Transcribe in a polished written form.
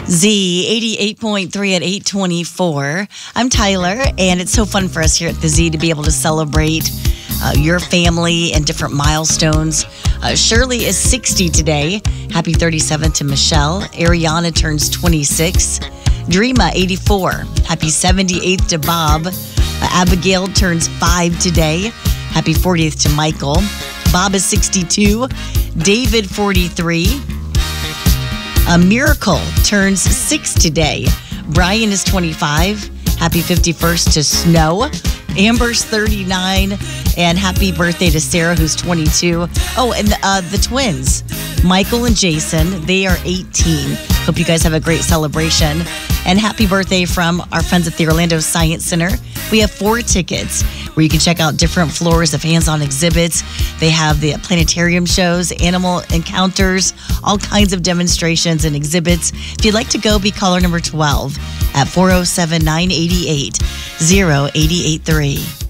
Z 88.3 at 824. I'm Tyler, and it's so fun for us here at the Z to be able to celebrate your family and different milestones. Shirley is 60 today. Happy 37th to Michelle. Ariana turns 26. Dreama, 84. Happy 78th to Bob. Abigail turns 5 today. Happy 40th to Michael. Bob is 62. David, 43. Miracle turns 6 today. Brian is 25. Happy 51st to Snow. Amber's 39. And happy birthday to Sarah, who's 22. Oh, and the twins, Michael and Jason, they are 18. Hope you guys have a great celebration. And happy birthday from our friends at the Orlando Science Center. We have 4 tickets where you can check out different floors of hands-on exhibits. They have the planetarium shows, animal encounters, all kinds of demonstrations and exhibits. If you'd like to go, be caller number 12 at 407-988-0883.